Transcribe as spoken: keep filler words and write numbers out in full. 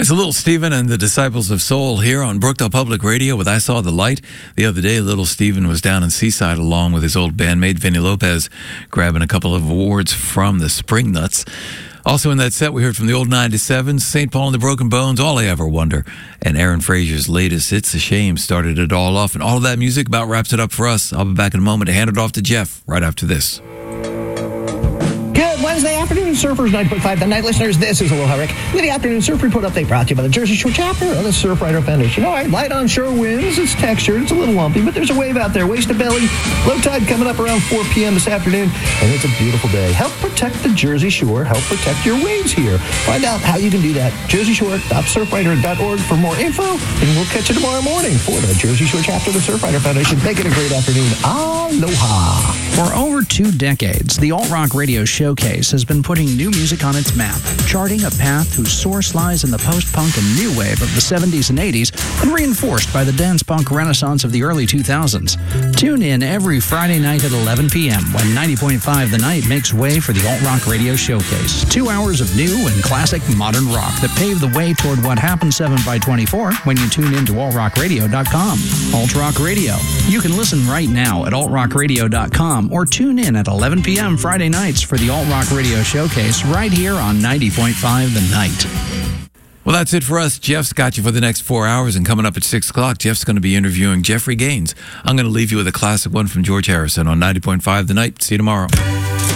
It's a Little Steven and the Disciples of Soul here on Brookdale Public Radio with I Saw the Light. The other day, Little Steven was down in Seaside along with his old bandmate, Vinny Lopez, grabbing a couple of awards from the Spring Nuts. Also in that set, we heard from the old ninety-sevens, Saint Paul and the Broken Bones, All I Ever Wonder, and Aaron Frazier's latest, It's a Shame, started it all off. And all of that music about wraps it up for us. I'll be back in a moment to hand it off to Jeff right after this. Good Wednesday afternoon, Surfers nine point five. The night listeners, this is Aloha Rick. With the afternoon surf report update brought to you by the Jersey Shore chapter of the Surfrider Foundation. All right, light onshore winds. It's textured. It's a little lumpy, but there's a wave out there, waist to belly. Low tide coming up around four p.m. this afternoon, and it's a beautiful day. Help protect the Jersey Shore. Help protect your waves here. Find out how you can do that. jersey shore dot surfrider dot org for more info, and we'll catch you tomorrow morning for the Jersey Shore chapter of the Surfrider Foundation. Make it a great afternoon. Aloha. For over two decades, the Alt Rock Radio Showcase has been putting new music on its map, charting a path whose source lies in the post-punk and new wave of the seventies and eighties and reinforced by the dance-punk renaissance of the early two thousands. Tune in every Friday night at eleven p.m. when ninety point five The Night makes way for the Alt Rock Radio Showcase. Two hours of new and classic modern rock that pave the way toward what happens seven by twenty-four when you tune in to alt rock radio dot com. Alt Rock Radio. You can listen right now at alt rock radio dot com or tune in at eleven p.m. Friday nights for the Alt Rock Radio Showcase right here on ninety point five The Night. Well, that's it for us. Jeff's got you for the next four hours, and coming up at six o'clock, Jeff's going to be interviewing Jeffrey Gaines. I'm going to leave you with a classic one from George Harrison on ninety point five The Night. See you tomorrow.